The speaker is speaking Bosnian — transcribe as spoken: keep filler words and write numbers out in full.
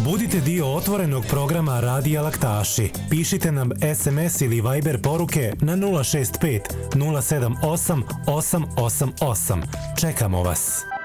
Budite dio otvorenog programa Radija Laktaši. Pišite nam es em es ili Viber poruke na nula šest pet nula sedam osam osam osam osam. Čekamo vas.